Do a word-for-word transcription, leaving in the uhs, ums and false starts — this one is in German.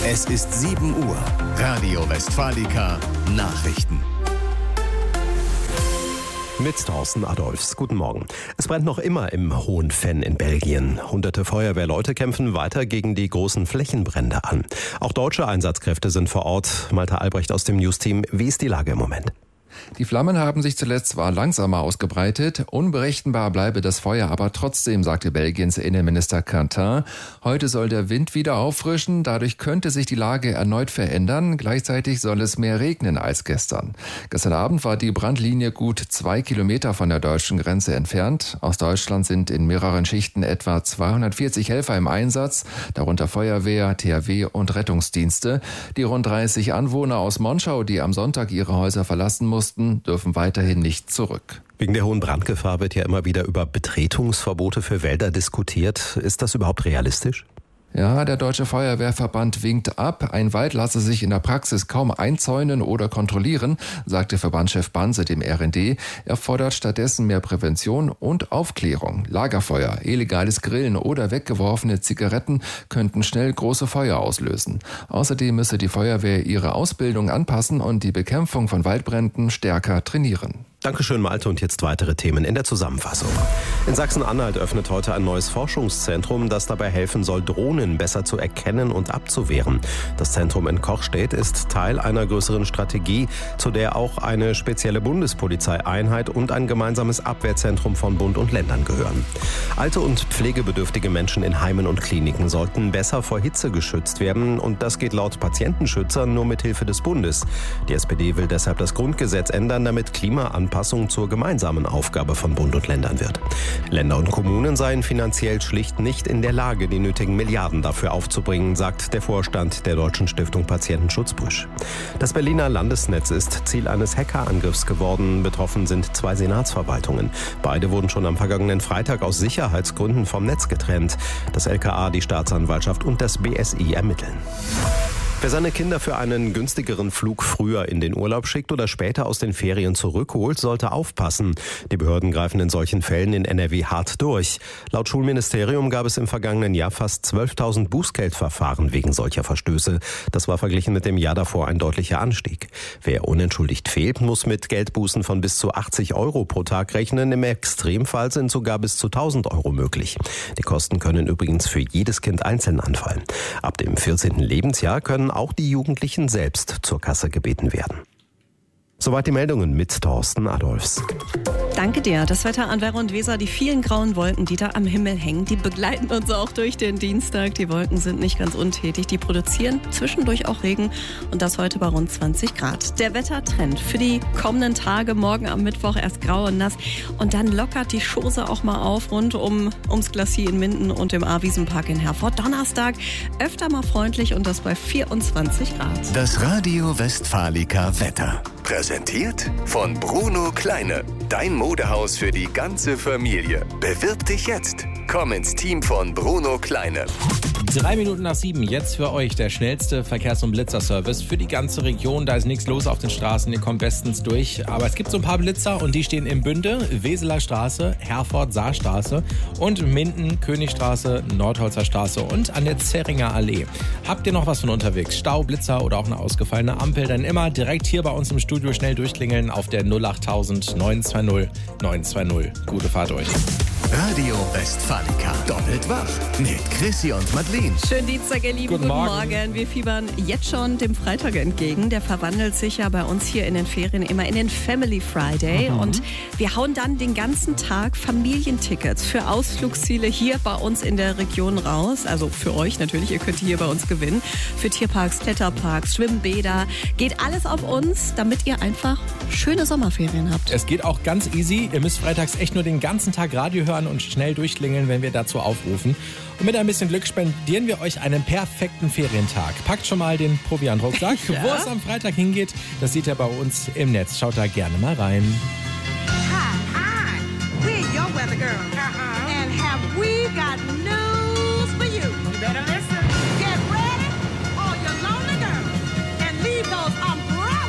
Es ist sieben Uhr. Radio Westfalica Nachrichten. Mit Thorsten Adolfs. Guten Morgen. Es brennt noch immer im Hohenvenn in Belgien. Hunderte Feuerwehrleute kämpfen weiter gegen die großen Flächenbrände an. Auch deutsche Einsatzkräfte sind vor Ort. Malte Albrecht aus dem News-Team. Wie ist die Lage im Moment? Die Flammen haben sich zuletzt zwar langsamer ausgebreitet, unberechenbar bleibe das Feuer aber trotzdem, sagte Belgiens Innenminister Quentin. Heute soll der Wind wieder auffrischen, dadurch könnte sich die Lage erneut verändern. Gleichzeitig soll es mehr regnen als gestern. Gestern Abend war die Brandlinie gut zwei Kilometer von der deutschen Grenze entfernt. Aus Deutschland sind in mehreren Schichten etwa zweihundertvierzig Helfer im Einsatz, darunter Feuerwehr, T H W und Rettungsdienste. Die rund dreißig Anwohner aus Monschau, die am Sonntag ihre Häuser verlassen mussten, dürfen weiterhin nicht zurück. Wegen der hohen Brandgefahr wird ja immer wieder über Betretungsverbote für Wälder diskutiert. Ist das überhaupt realistisch? Ja, der Deutsche Feuerwehrverband winkt ab. Ein Wald lasse sich in der Praxis kaum einzäunen oder kontrollieren, sagte Verbandschef Banse dem R N D. Er fordert stattdessen mehr Prävention und Aufklärung. Lagerfeuer, illegales Grillen oder weggeworfene Zigaretten könnten schnell große Feuer auslösen. Außerdem müsse die Feuerwehr ihre Ausbildung anpassen und die Bekämpfung von Waldbränden stärker trainieren. Dankeschön, Malte. Und jetzt weitere Themen in der Zusammenfassung. In Sachsen-Anhalt öffnet heute ein neues Forschungszentrum, das dabei helfen soll, Drohnen besser zu erkennen und abzuwehren. Das Zentrum in Kochstedt ist Teil einer größeren Strategie, zu der auch eine spezielle Bundespolizeieinheit und ein gemeinsames Abwehrzentrum von Bund und Ländern gehören. Alte und pflegebedürftige Menschen in Heimen und Kliniken sollten besser vor Hitze geschützt werden. Und das geht laut Patientenschützern nur mit Hilfe des Bundes. Die S P D will deshalb das Grundgesetz ändern, damit Klimaanpassung Anpassung zur gemeinsamen Aufgabe von Bund und Ländern wird. Länder und Kommunen seien finanziell schlicht nicht in der Lage, die nötigen Milliarden dafür aufzubringen, sagt der Vorstand der Deutschen Stiftung Patientenschutz Brüsch. Das Berliner Landesnetz ist Ziel eines Hackerangriffs geworden. Betroffen sind zwei Senatsverwaltungen. Beide wurden schon am vergangenen Freitag aus Sicherheitsgründen vom Netz getrennt. Das L K A, die Staatsanwaltschaft und das B S I ermitteln. Wer seine Kinder für einen günstigeren Flug früher in den Urlaub schickt oder später aus den Ferien zurückholt, sollte aufpassen. Die Behörden greifen in solchen Fällen in N R W hart durch. Laut Schulministerium gab es im vergangenen Jahr fast zwölftausend Bußgeldverfahren wegen solcher Verstöße. Das war verglichen mit dem Jahr davor ein deutlicher Anstieg. Wer unentschuldigt fehlt, muss mit Geldbußen von bis zu achtzig Euro pro Tag rechnen. Im Extremfall sind sogar bis zu tausend Euro möglich. Die Kosten können übrigens für jedes Kind einzeln anfallen. Ab dem vierzehnten Lebensjahr können auch die Jugendlichen selbst zur Kasse gebeten werden. Soweit die Meldungen mit Thorsten Adolfs. Danke dir. Das Wetter an Werra und Weser, die vielen grauen Wolken, die da am Himmel hängen, die begleiten uns auch durch den Dienstag. Die Wolken sind nicht ganz untätig. Die produzieren zwischendurch auch Regen und das heute bei rund zwanzig Grad. Der Wettertrend für die kommenden Tage, morgen am Mittwoch erst grau und nass und dann lockert die Chose auch mal auf rund um ums Glacis in Minden und im A-Wiesenpark in Herford. Donnerstag öfter mal freundlich und das bei vierundzwanzig Grad. Das Radio Westfalica Wetter. Präsentiert von Bruno Kleine. Dein Modehaus für die ganze Familie. Bewirb dich jetzt. Komm ins Team von Bruno Kleine. Drei Minuten nach sieben, jetzt für euch der schnellste Verkehrs- und Blitzerservice für die ganze Region. Da ist nichts los auf den Straßen, ihr kommt bestens durch. Aber es gibt so ein paar Blitzer und die stehen in Bünde, Weseler Straße, Herford, Saarstraße und Minden, Königstraße, Nordholzer Straße und an der Zerringer Allee. Habt ihr noch was von unterwegs? Stau, Blitzer oder auch eine ausgefallene Ampel? Dann immer direkt hier bei uns im Studio schnell durchklingeln auf der null achttausend neun zwei null neun zwei null. Gute Fahrt euch. Radio Westfalica. Doppelt wach mit Chrissy und Madeleine. Schönen Dienstag, ihr Lieben. Guten, Guten Morgen. Morgen. Wir fiebern jetzt schon dem Freitag entgegen. Der verwandelt sich ja bei uns hier in den Ferien immer in den Family Friday. Mhm. Und wir hauen dann den ganzen Tag Familientickets für Ausflugsziele hier bei uns in der Region raus. Also für euch natürlich, ihr könnt hier bei uns gewinnen. Für Tierparks, Kletterparks, Schwimmbäder. Geht alles auf uns, damit ihr einfach schöne Sommerferien habt. Es geht auch ganz easy. Ihr müsst freitags echt nur den ganzen Tag Radio hören und schnell durchklingeln, wenn wir dazu aufrufen. Und mit ein bisschen Glück spendieren wir euch einen perfekten Ferientag. Packt schon mal den Proviant-Rucksack. Ja. Wo es am Freitag hingeht, das seht ihr bei uns im Netz. Schaut da gerne mal rein. Hi, hi. We're your weather girl. Uh-huh. And have we got news for you? You better listen. Get ready, all your lonely girls, and leave those